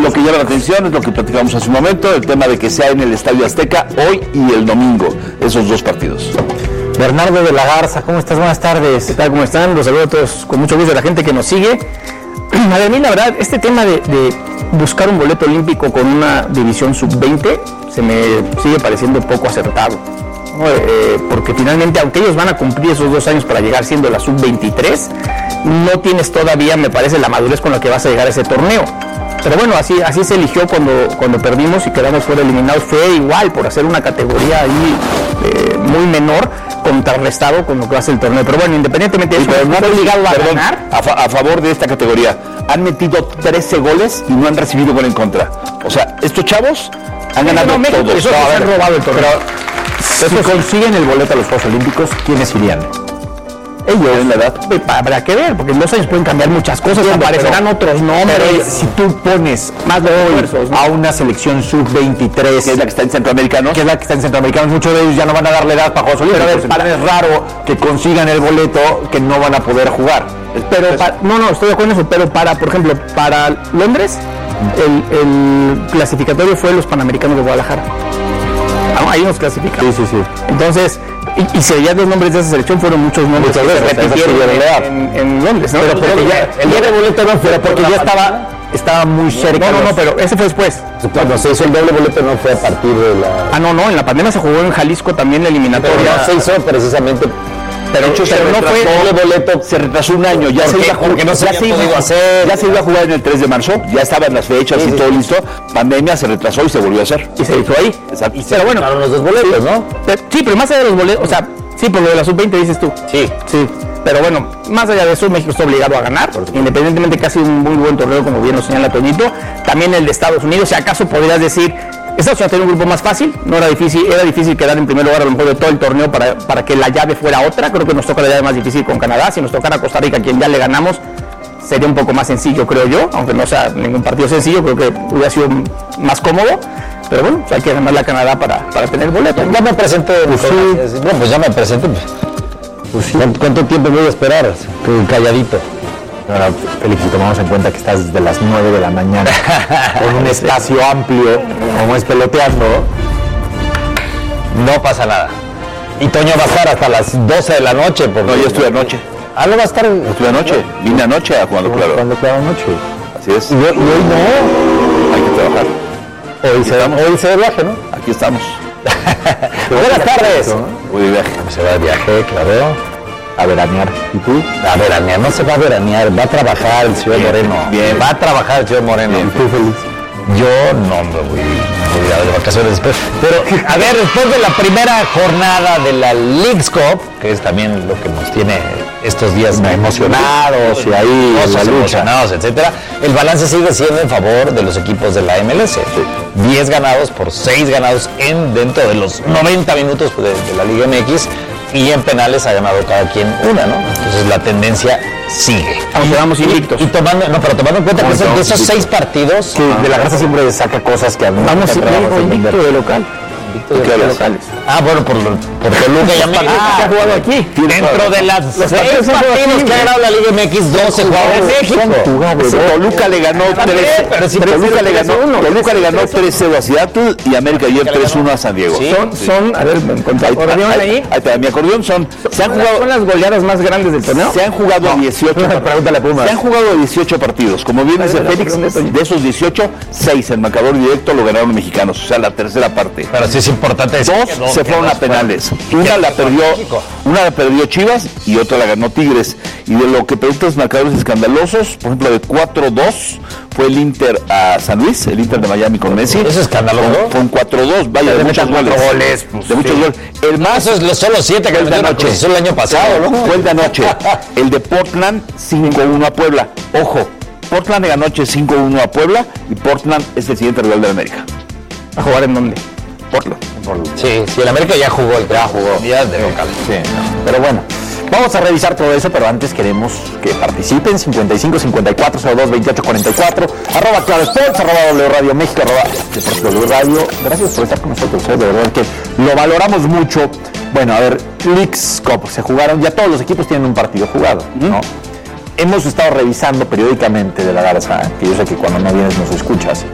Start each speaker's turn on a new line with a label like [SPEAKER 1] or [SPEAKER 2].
[SPEAKER 1] lo que llama la atención es lo que platicamos hace un momento, el tema de que sea en el Estadio Azteca hoy y el domingo, esos dos partidos.
[SPEAKER 2] Bernardo de la Garza, ¿cómo estás? Buenas tardes.
[SPEAKER 3] ¿Qué tal? ¿Cómo están? Los saludo a todos con mucho gusto, a la gente que nos sigue. A mí, la verdad, este tema de buscar un boleto olímpico con una división sub-20 se me sigue pareciendo poco acertado. Porque finalmente, aunque ellos van a cumplir esos 2 años para llegar siendo la sub-23, no tienes todavía, me parece, la madurez con la que vas a llegar a ese torneo. Pero bueno, así se eligió cuando perdimos y quedamos fuera eliminados. Fue igual, por hacer una categoría ahí muy menor, contrarrestado con lo que va a ser el torneo. Pero bueno, independientemente de eso, no está obligado a ganar.
[SPEAKER 1] A favor de esta categoría, han metido 13 goles y no han recibido gol en contra. O sea, estos chavos han ganado todos.
[SPEAKER 3] Eso se han robado el torneo.
[SPEAKER 2] Si consiguen el boleto a los Juegos Olímpicos, ¿quiénes irían?
[SPEAKER 3] Ellos, en la edad, habrá que ver, porque en 2 años pueden cambiar muchas cosas, aparecerán otros nombres.
[SPEAKER 2] Pero si tú pones más de esfuerzos, ¿no?, a una selección sub-23,
[SPEAKER 1] que es la que está en Centroamericanos,
[SPEAKER 2] muchos de ellos ya no van a darle edad para Juegos Olímpicos. Es raro que consigan el boleto que no van a poder jugar.
[SPEAKER 3] Pero no, estoy de acuerdo en eso, pero por ejemplo, para Londres, el clasificatorio fue los Panamericanos de Guadalajara. Ahí nos clasifican.
[SPEAKER 2] Sí.
[SPEAKER 3] Entonces, y si ya los nombres de esa selección fueron muchos nombres que se repitieron en Londres, ¿no?
[SPEAKER 2] Pero el día de boleto no fue porque ya estaba muy cerca.
[SPEAKER 3] No, pero ese fue después.
[SPEAKER 2] Cuando se hizo el doble boleto no fue a partir de la...
[SPEAKER 3] No, en la pandemia se jugó en Jalisco también la eliminatoria.
[SPEAKER 2] Pero no se hizo precisamente...
[SPEAKER 1] Pero no fue el boleto, se retrasó un año, ya se iba a jugar en el 3 de marzo, ya estaban las fechas y todo listo, pandemia se retrasó y se volvió a hacer.
[SPEAKER 3] Y se hizo ahí.
[SPEAKER 1] Exacto.
[SPEAKER 3] Pero bueno,
[SPEAKER 2] los 2 boletos, ¿no?
[SPEAKER 3] Sí, pero más allá de los boletos, o sea, sí, por lo de la sub-20 dices tú.
[SPEAKER 2] Sí.
[SPEAKER 3] Pero bueno, más allá de eso, México está obligado a ganar, independientemente que ha sido un muy buen torneo, como bien lo señala Toñito. También el de Estados Unidos, si acaso podrías decir, Estados Unidos tiene un grupo más fácil, era difícil quedar en primer lugar a lo mejor de todo el torneo para que la llave fuera otra. Creo que nos toca la llave más difícil con Canadá. Si nos tocara Costa Rica, quien ya le ganamos, sería un poco más sencillo, creo yo, aunque no sea ningún partido sencillo, creo que hubiera sido más cómodo. Pero bueno, hay que ganarle a Canadá para tener boleto.
[SPEAKER 2] Ya me presenté. Ya me presenté. ¿Cuánto tiempo voy a esperar? Calladito. Ahora, Félix, si tomamos en cuenta que estás desde las 9 de la mañana con un espacio amplio, como es peloteando, no pasa nada. Y Toño va a estar hasta las 12 de la noche.
[SPEAKER 1] No, yo estuve anoche.
[SPEAKER 2] No va a estar.
[SPEAKER 1] Estuve anoche. Vine anoche a Jugando Claro.
[SPEAKER 2] Jugando Claro anoche.
[SPEAKER 1] Así es.
[SPEAKER 2] Y hoy no.
[SPEAKER 1] Hay que trabajar.
[SPEAKER 2] Hoy se de viaje, ¿no?
[SPEAKER 1] Aquí estamos.
[SPEAKER 2] Buenas tardes.
[SPEAKER 1] Voy de viaje.
[SPEAKER 2] Se va de viaje, claro. A veranear. ¿Y tú? A veranear, no se va a veranear, va a trabajar el señor Moreno.
[SPEAKER 1] Bien.
[SPEAKER 2] Va a trabajar el señor Moreno.
[SPEAKER 1] Bien.
[SPEAKER 2] ¿Y tú, Félix? Yo no me voy a de vacaciones después. Pero, a ver, después de la primera jornada de la Leagues Cup, que es también lo que nos tiene estos días emocionados y ahí emocionados, etcétera, el balance sigue siendo en favor de los equipos de la MLS. 10 ganados por 6 ganados dentro de los 90 minutos de la Liga MX. Y en penales ha ganado cada quien una, ¿no? Entonces la tendencia sigue.
[SPEAKER 3] Aunque vamos invictos.
[SPEAKER 2] Tomando en cuenta que esos 6 partidos, de la Garza siempre saca cosas que a mí
[SPEAKER 3] vamos invicto de local.
[SPEAKER 2] Locales. Bueno, por Toluca y América.
[SPEAKER 3] Que ha jugado aquí.
[SPEAKER 2] Dentro de las 6 partidos que ha ganado la Liga MX, 12 jugadores de México.
[SPEAKER 1] Toluca le ganó 3-0 a Seattle y América ayer 3-1 a San Diego.
[SPEAKER 3] A ver, ahí.
[SPEAKER 1] Mi acordeón son
[SPEAKER 3] las goleadas más grandes del torneo.
[SPEAKER 1] Se han jugado 18.
[SPEAKER 2] Pregúntale a Pumas.
[SPEAKER 1] Se han jugado 18 partidos. Como bien dice Félix, de esos 18, 6 en marcador directo lo ganaron los mexicanos, o sea, la tercera parte.
[SPEAKER 2] Pero sí es importante decir
[SPEAKER 1] que 2 se fueron a penales. Una la perdió Chivas y otra la ganó Tigres. Y de lo que preguntas marcadores escandalosos, por ejemplo, de 4-2 fue el Inter a San Luis, el Inter de Miami con Messi.
[SPEAKER 2] ¿Eso es escandaloso?
[SPEAKER 1] Fue un 4-2, vaya, de muchos goles. De muchos goles. El más
[SPEAKER 2] es solo 7 que
[SPEAKER 1] de anoche.
[SPEAKER 2] Hizo el año pasado, ¿no?
[SPEAKER 1] Fue el de anoche. El de Portland 5-1 a Puebla. Ojo, Portland de anoche 5-1 a Puebla y Portland es el siguiente rival de América.
[SPEAKER 3] ¿A jugar en dónde?
[SPEAKER 1] Portland.
[SPEAKER 2] Sí, el América ya jugó día de local.
[SPEAKER 1] Sí,
[SPEAKER 2] pero bueno, vamos a revisar todo eso, pero antes queremos que participen. 55 54 02 28 44 @Claro Sports, @W Radio México, @W Radio. Gracias por estar con nosotros, de verdad que lo valoramos mucho. Bueno, a ver, Leagues Cup se jugaron, ya todos los equipos tienen un partido jugado, ¿no? Hemos estado revisando periódicamente de la Garza, que yo sé que cuando no vienes nos escuchas.